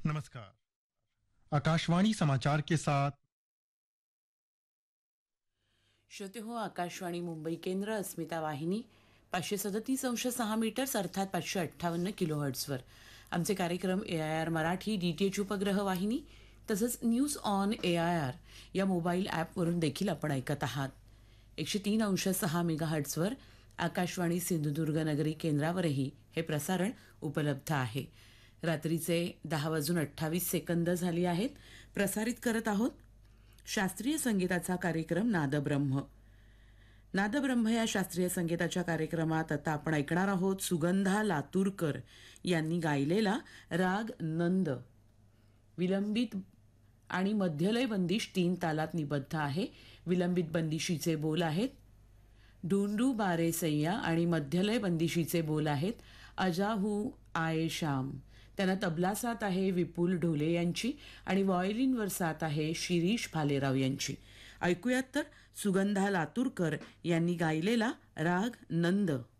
नमस्कार। आकाशवाणी समाचार के साथ श्रोते हो, आकाशवाणी मुंबई केंद्र, अस्मिता वाहिनी 537.6 मीटर्स अर्थात 558 किलोहर्ट्झवर आमचे कार्यक्रम AIR मराठी DTH उपग्रह वाहिनी तसंच न्यूज ऑन AIR या मोबाईल ॲपवरून देखील आपण ऐकत आहात. 103.6 मेगाहर्ट्झवर आकाशवाणी सिंधुदुर्ग नगरी केंद्रावरही हे प्रसारण उपलब्ध आहे. रात्रीचे 10:28 झाली आहेत. प्रसारित करत आहोत शास्त्रीय संगीताचा कार्यक्रम नादब्रह्म. नादब्रह्म या शास्त्रीय संगीताच्या कार्यक्रमात आता आपण ऐकणार आहोत सुगंधा लातूरकर यांनी गायलेला राग नंद. विलंबित आणि मध्यलय बंदिश 3 तालात निबद्ध आहे. विलंबित बंदिशीचे बोल आहेत ढूंढू बारे सय्या आणि मध्यलय बंदिशीचे बोल आहेत अजाहू आये शाम. त्यांना तबला साथ आहे विपुल ढोले यांची आणि व्हायोलिनवर साथ आहे शिरीष भालेराव यांची. ऐकूयात तर सुगंधा लातूरकर यांनी गायलेला राग नंद.